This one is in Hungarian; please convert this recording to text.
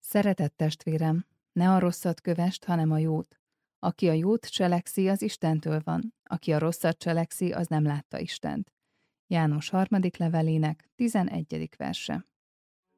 Szeretett testvérem, ne a rosszat kövesd, hanem a jót. Aki a jót cselekszi, az Istentől van, aki a rosszat cselekszi, az nem látta Istent. János 3. levelének 11. verse.